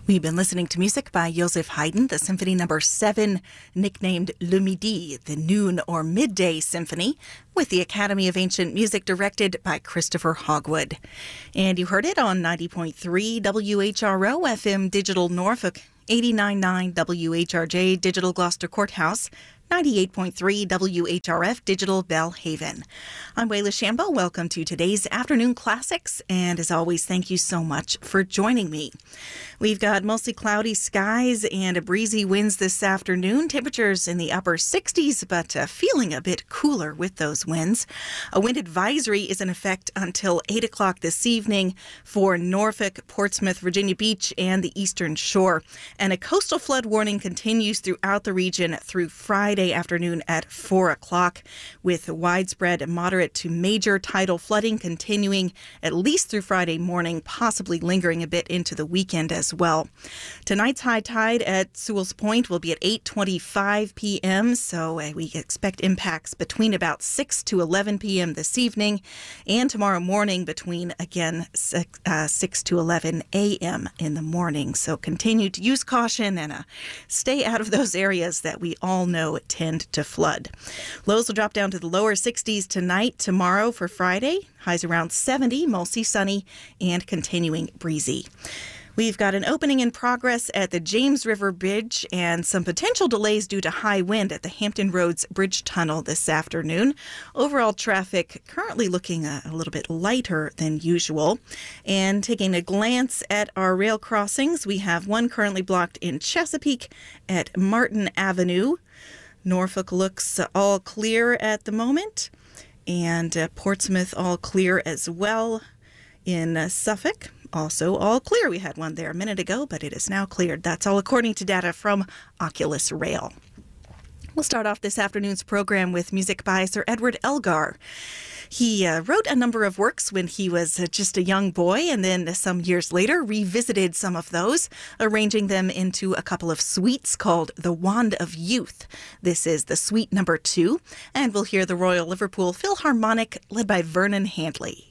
We've been listening to music by Joseph Haydn, the Symphony Number 7, nicknamed Le Midi, the Noon or Midday Symphony, with the Academy of Ancient Music directed by Christopher Hogwood. And you heard it on 90.3 WHRO FM Digital Norfolk, 89.9 WHRJ Digital Gloucester Courthouse, 98.3 WHRF Digital Bellhaven. I'm Wayla Shambo. Welcome to today's Afternoon Classics, and as always, thank you so much for joining me. We've got mostly cloudy skies and a breezy winds this afternoon. Temperatures in the upper 60s, but feeling a bit cooler with those winds. A wind advisory is in effect until 8 o'clock this evening for Norfolk, Portsmouth, Virginia Beach, and the Eastern Shore. And a coastal flood warning continues throughout the region through Friday afternoon at 4 o'clock, with widespread moderate to major tidal flooding continuing at least through Friday morning, possibly lingering a bit into the weekend as well. Tonight's high tide at Sewell's Point will be at 8:25 p.m., so we expect impacts between about 6 to 11 p.m. this evening, and tomorrow morning between, again, 6 to 11 a.m. in the morning. So continue to use caution and stay out of those areas that we all know tend to flood. Lows will drop down to the lower 60s tonight. Tomorrow for Friday, highs around 70, mostly sunny and continuing breezy. We've got an opening in progress at the James River Bridge and some potential delays due to high wind at the Hampton Roads Bridge Tunnel this afternoon. Overall traffic currently looking a little bit lighter than usual. And taking a glance at our rail crossings, we have one currently blocked in Chesapeake at Martin Avenue. Norfolk looks all clear at the moment, and Portsmouth all clear as well. In Suffolk, also all clear. We had one there a minute ago, but it is now cleared. That's all according to data from Oculus Rail. We'll start off this afternoon's program with music by Sir Edward Elgar. He wrote a number of works when he was just a young boy, and then some years later revisited some of those, arranging them into a couple of suites called The Wand of Youth. This is the suite number 2, and we'll hear the Royal Liverpool Philharmonic led by Vernon Handley.